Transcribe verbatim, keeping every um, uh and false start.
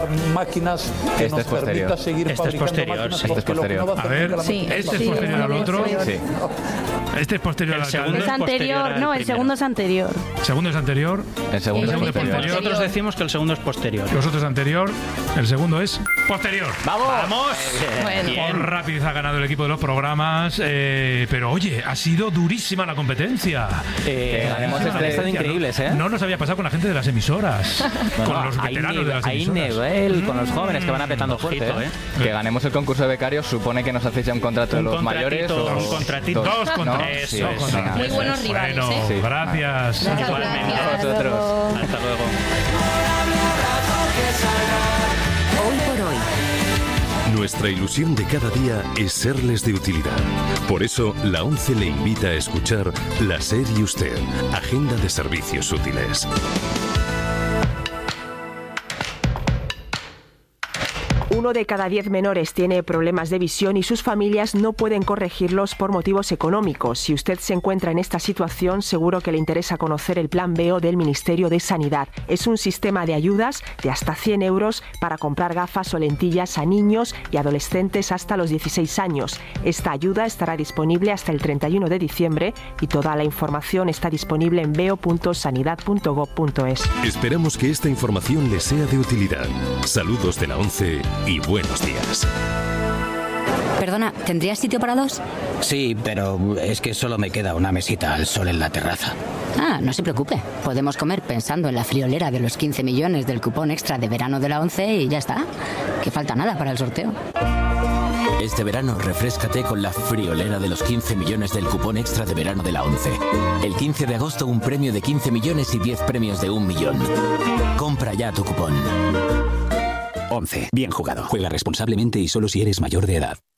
máquinas que este nos es posterior. permita seguir Este fabricando es posterior, máquinas sí. porque Este es lo que no va posterior. a A ver, hacer Sí, este es sí, posterior al otro. Sí. Este es posterior El al segundo Es alcalde. anterior, al no, el primero. segundo es anterior. El segundo es anterior. El segundo El segundo es es posterior. posterior. Nosotros decimos que el segundo es posterior. Los otros anterior. El segundo es posterior. ¡Vamos! ¡Vamos! Bueno. Con rapidez ha ganado el equipo de los programas. eh, pero oye, ha sido durísima la competencia. Eh, Que ganemos han este- estado increíbles, ¿eh? No nos había pasado con la gente de las emisoras. Bueno, con los hay veteranos de las hay emisoras. nivel con los jóvenes que van apretando fuerte. Ojito, ¿eh? ¿eh? Que ganemos el concurso de becarios supone que nos hacéis ya un contrato de Un los mayores. contratito, o- un contratito. Dos ¿no? contratos. Eso Sí, es. Dos contratos. Muy buenos rivales, Bueno, ¿eh? Sí. gracias. Muchas Igualmente. gracias. A vosotros. Luego. Hasta luego. Hoy por hoy. Nuestra ilusión de cada día es serles de utilidad. Por eso, la ONCE le invita a escuchar La SER y Usted, Agenda de Servicios Útiles. Uno de cada diez menores tiene problemas de visión y sus familias no pueden corregirlos por motivos económicos. Si usted se encuentra en esta situación, seguro que le interesa conocer el Plan B O del Ministerio de Sanidad. Es un sistema de ayudas de hasta cien euros para comprar gafas o lentillas a niños y adolescentes hasta los dieciséis años. Esta ayuda estará disponible hasta el treinta y uno de diciembre y toda la información está disponible en veo punto sanidad punto gob punto es. Esperamos que esta información le sea de utilidad. Saludos de la ONCE y buenos días. Perdona, ¿tendrías sitio para dos? Sí, pero es que solo me queda una mesita al sol en la terraza. Ah, no se preocupe. Podemos comer pensando en la friolera de los quince millones del cupón extra de verano de la ONCE y ya está. Que falta nada para el sorteo. Este verano refréscate con la friolera de los quince millones del cupón extra de verano de la ONCE. El quince de agosto un premio de quince millones y diez premios de un millón. Compra ya tu cupón. ONCE. Bien jugado. Juega responsablemente y solo si eres mayor de edad.